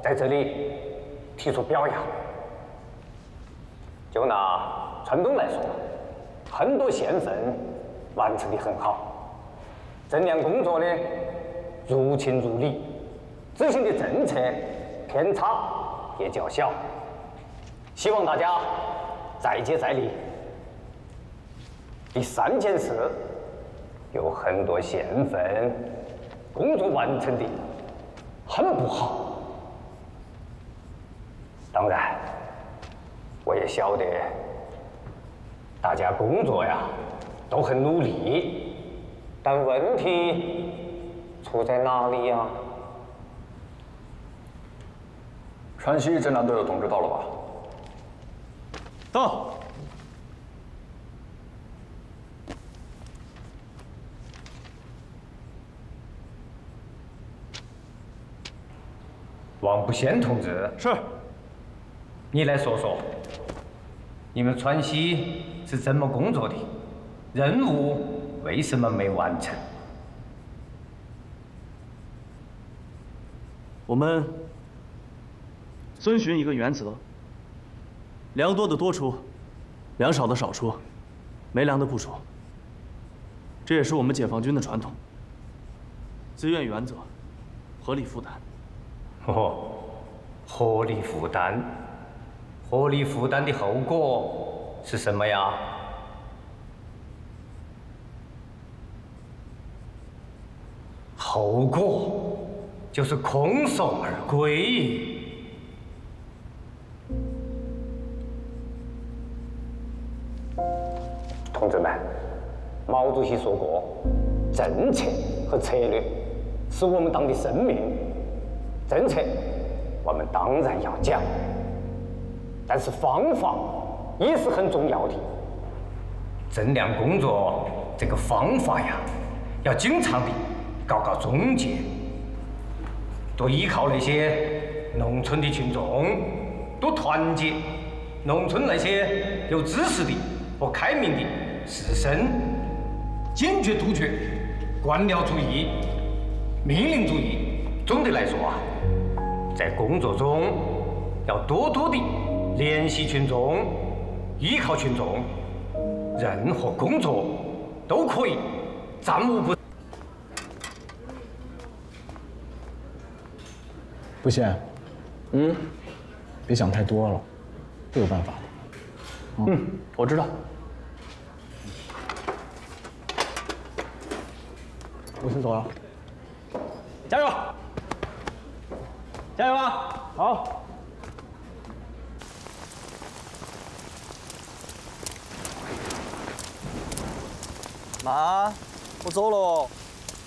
在这里提出表扬。就拿川东来说，很多县份完成的很好，政量工作呢如情如理，执行的政策偏差也较小。希望大家再接再厉。第3件事，有很多县份工作完成的很不好。当然，我也晓得大家工作呀都很努力，但问题出在哪里呀？ 川西侦察队的同志到了吧？ 到。 王不先同志， 是。 你来说说，你们川西是怎么工作的？任务为什么没完成？ 我们遵循一个原则：粮多的多出，粮少的少出，没粮的不出。这也是我们解放军的传统。自愿原则，合理负担。 哦，合理负担。合理负担的后果是什么呀？后果就是空手而归。同志们，毛主席说过，政策和策略是我们党的生命。政策我们当然要讲，但是方法也是很重要的。政量工作这个方法呀，要经常的搞总结，多依靠那些农村的群众，多团结农村那些有知识的和开明的士绅，坚决杜绝官僚主义、命令主义。总的来说啊，在工作中要多多的联系群众，依靠群众，任何工作都可以暂无不。 不贤，别想太多了，会有办法的。 我知道。 我先走了， 加油！加油啊！ 好。 妈，我走喽。